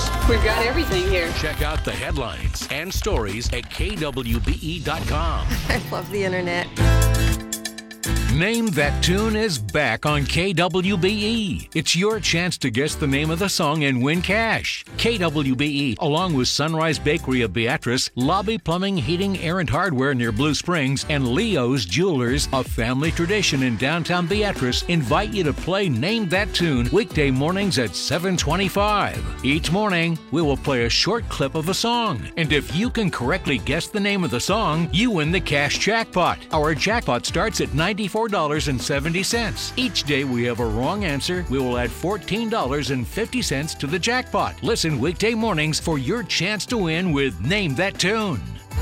news? We've got everything here. Check out the headlines and stories at kwbe.com. I love the internet. Name That Tune is back on KWBE. It's your chance to guess the name of the song and win cash. KWBE, along with Sunrise Bakery of Beatrice, Lobby Plumbing, Heating, Air and Hardware near Blue Springs, and Leo's Jewelers, a family tradition in downtown Beatrice, invite you to play Name That Tune weekday mornings at 7:25. Each morning, we will play a short clip of a song. And if you can correctly guess the name of the song, you win the cash jackpot. Our jackpot starts at $94.70. Each day we have a wrong answer, we will add $14.50 to the jackpot. Listen weekday mornings for your chance to win with Name That Tune.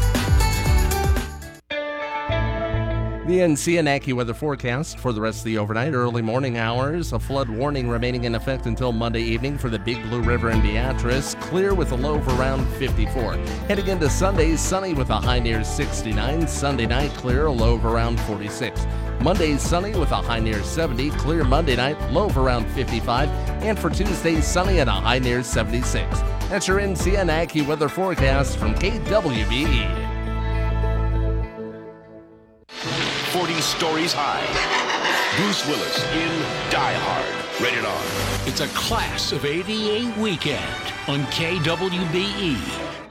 The NC and AccuWeather forecast for the rest of the overnight, early morning hours. A flood warning remaining in effect until Monday evening for the Big Blue River in Beatrice. Clear with a low of around 54. Heading into Sunday, sunny with a high near 69. Sunday night, clear, a low of around 46. Monday, sunny with a high near 70. Clear Monday night, low of around 55. And for Tuesday, sunny and a high near 76. That's your NC and AccuWeather forecast from KWBE. 40 Stories High. Bruce Willis in Die Hard. Rated R. It's a Class of '88 weekend on KWBE.